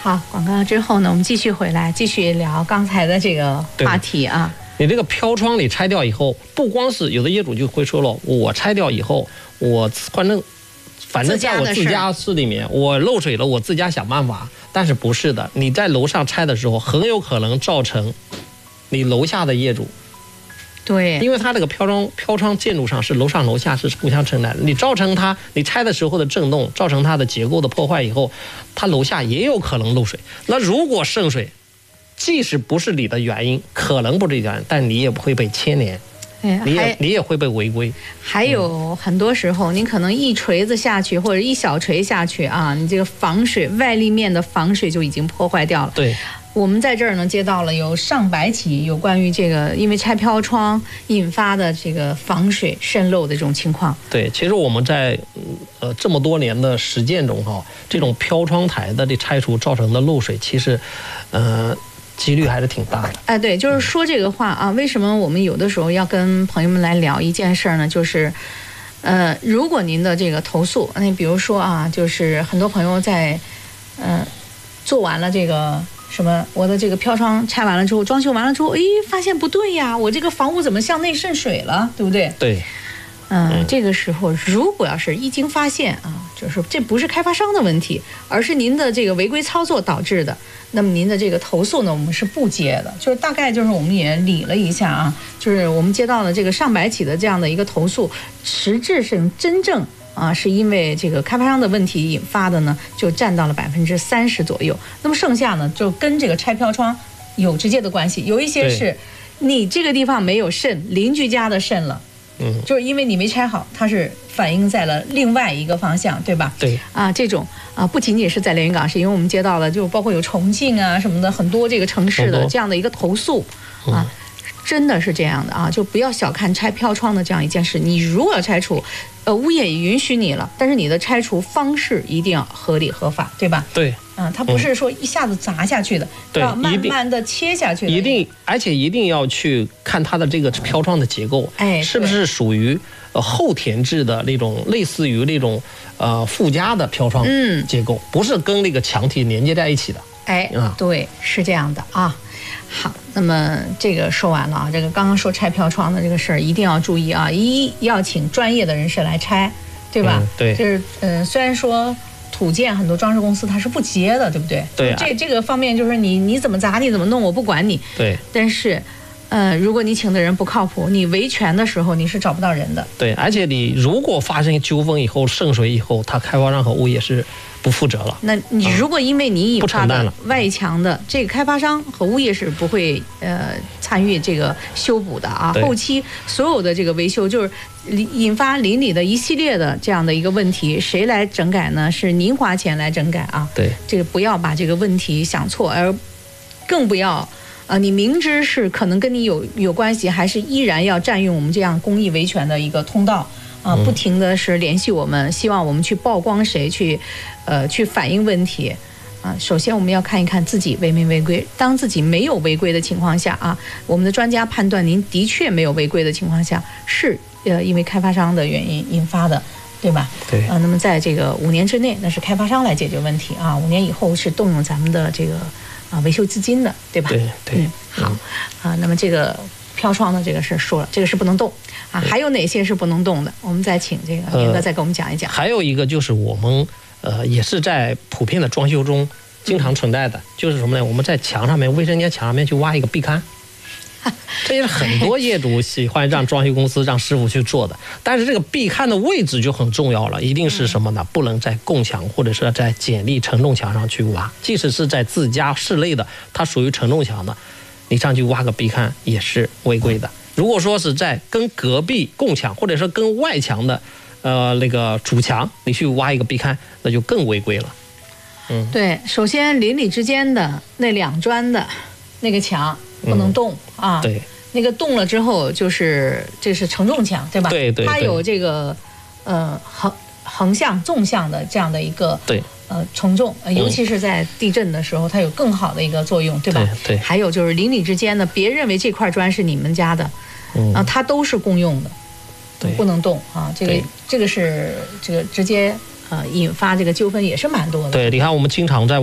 好，广告之后呢，我们继续回来，继续聊刚才的这个话题啊。 你这个飘窗你拆掉以后，不光是有的业主就会说了，我拆掉以后，我反正在我自家市里面，我漏水了，我自家想办法。但是不是的，你在楼上拆的时候，很有可能造成你楼下的业主。 对， 因为它这个飘窗建筑上是楼上楼下是互相承担的，你拆的时候的震动造成它的结构的破坏以后，它楼下也有可能漏水。那如果渗水，即使不是你的原因，可能不是你的原因，但你也不会被牵连，你也会被违规。 还有很多时候，你可能一锤子下去或者一小锤下去啊，你这个防水外立面的防水就已经破坏掉了。 对。 我们在这儿呢接到了有上百起有关于这个因为拆飘窗引发的这个防水渗漏的这种情况。 对，其实我们在这么多年的实践中这种飘窗台的这拆除造成的漏水，其实几率还是挺大的。 哎，对，就是说这个话啊，为什么我们有的时候要跟朋友们来聊一件事儿呢？就是如果您的这个投诉，那比如说啊，就是很多朋友在做完了这个。什么？我的这个飘窗拆完了之后，装修完了之后，发现不对呀，我这个房屋怎么向内渗水了，对不对？ 对。 这个时候如果要是一经发现啊，就是这不是开发商的问题，而是您的这个违规操作导致的，那么您的这个投诉呢，我们是不接的。就是大概就是我们也理了一下啊，就是我们接到了这个上百起的这样的一个投诉，实质上真正。是因为这个开发商的问题引发的呢，就占到了30%左右。那么剩下呢，就跟这个拆飘窗有直接的关系。有一些是你这个地方没有渗，邻居家的渗了，就是因为你没拆好，它是反映在了另外一个方向，对吧？ 对。 这种不仅仅是在连云港，是因为我们接到了，就包括有重庆啊什么的很多这个城市的这样的一个投诉啊。真的是这样的啊，就不要小看拆飘窗的这样一件事。你如果要拆除，物业也允许你了，但是你的拆除方式一定要合理合法，对吧？ 对。 它不是说一下子砸下去的，要慢慢的切下去的。 而且一定要去看它的这个飘窗的结构，是不是属于后填制的那种，类似于那种附加的飘窗结构，不是跟那个墙体连接在一起的。 对，是这样的啊。好，那么这个说完了啊，这个刚刚说拆飘窗的这个事儿一定要注意啊，要请专业的人士来拆，对吧？ 对， 就是虽然说土建很多装饰公司它是不接的，对不对？ 对， 这个方面就是你怎么砸你怎么弄我不管你。 对， 但是如果你请的人不靠谱，你维权的时候你是找不到人的。 对，而且你如果发生纠纷以后渗水以后，他开发商和物业是不负责了。 那你如果因为你引发的外墙的这个开发商和物业是不会参与这个修补的啊，后期所有的这个维修就是引发邻里的一系列的这样的一个问题，谁来整改呢？是您花钱来整改啊。 对， 这个不要把这个问题想错，而更不要你明知是可能跟你有关系，还是依然要占用我们这样公益维权的一个通道。不停的是联系我们，希望我们去曝光谁，去反映问题首先我们要看一看自己违没违规。当自己没有违规的情况下我们的专家判断您的确没有违规的情况下，是因为开发商的原因引发的，对吧？ 对。 那么在这个5年之内，那是开发商来解决问题5年以后是动用咱们的这个维修资金的，对吧？ 对。 好那么这个飘窗的这个事说了，这个是不能动还有哪些是不能动的？我们再请这个严哥再给我们讲一讲。 还有一个就是我们也是在普遍的装修中经常存在的，就是什么呢？我们在墙上面，卫生间墙上面去挖一个壁龛，这也是很多业主喜欢让装修公司让师傅去做的。但是这个壁龛的位置就很重要了，一定是什么呢？不能在共墙或者是在简易承重墙上去挖，即使是在自家室内的，它属于承重墙的，你上去挖个壁龛也是违规的。如果说是在跟隔壁共墙或者是跟外墙的那个主墙你去挖一个壁龛，那就更违规了。 对，首先邻里之间的那2砖的那个墙不能动对， 那个动了之后这是承重墙，对吧？ 对， 它有这个横向纵向的这样的一个承重，尤其是在地震的时候它有更好的一个作用，对吧？ 对。 还有就是邻里之间的，别认为这块砖是你们家的它都是共用的，不能动这个是这个直接引发这个纠纷也是蛮多的。 对，你看我们经常在